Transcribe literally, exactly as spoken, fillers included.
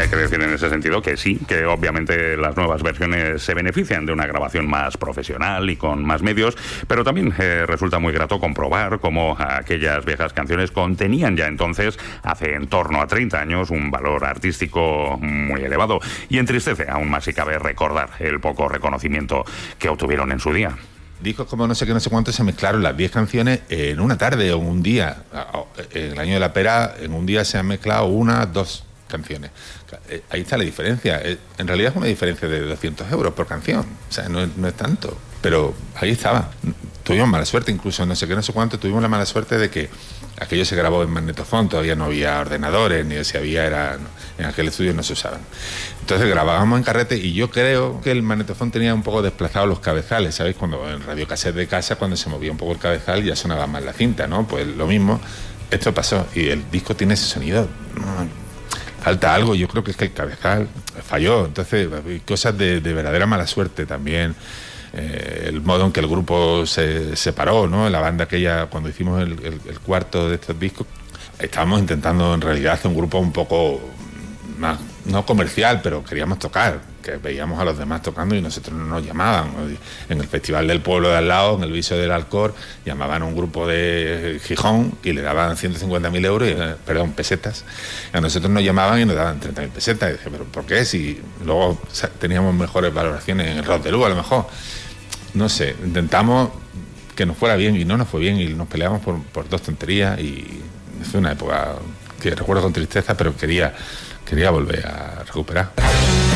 hay que decir en ese sentido que sí, que obviamente las nuevas versiones se benefician de una grabación más profesional y con más medios, pero también eh, resulta muy grato comprobar cómo aquellas viejas canciones contenían ya entonces, hace en torno a treinta años, un valor artístico muy elevado, y entristece aún más si cabe recordar el poco reconocimiento que obtuvieron en su día. Discos como no sé qué, no sé cuánto, se mezclaron las diez canciones en una tarde o en un día. En el año de la pera, en un día se han mezclado una, dos canciones. Ahí está la diferencia. En realidad es una diferencia de doscientos euros por canción. O sea, no es, no es tanto. Pero ahí estaba. Tuvimos mala suerte, incluso no sé qué, no sé cuánto, tuvimos la mala suerte de que aquello se grabó en magnetofón, todavía no había ordenadores, ni si había, era, en aquel estudio no se usaban. Entonces grabábamos en carrete y yo creo que el magnetofón tenía un poco desplazados los cabezales, ¿sabéis? Cuando en radiocassette de casa, cuando se movía un poco el cabezal, ya sonaba más la cinta, ¿no? Pues lo mismo, esto pasó y el disco tiene ese sonido. Falta algo, yo creo que es que el cabezal falló, entonces cosas de, de verdadera mala suerte también. Eh, el modo en que el grupo se separó, ¿no? La banda aquella, cuando hicimos el, el, el cuarto de estos discos, estábamos intentando en realidad hacer un grupo un poco más, no comercial, pero queríamos tocar, que veíamos a los demás tocando y nosotros no nos llamaban. En el festival del pueblo de al lado, en el Viso del Alcor, llamaban a un grupo de Gijón y le daban ciento cincuenta mil euros, y, perdón, pesetas. A nosotros nos llamaban y nos daban treinta mil pesetas. Y dije, ¿pero por qué? Si luego teníamos mejores valoraciones en el Rock de Lugo, a lo mejor. No sé, intentamos que nos fuera bien y no nos fue bien y nos peleamos por, por dos tonterías y fue una época que recuerdo con tristeza, pero quería, quería volver a recuperar.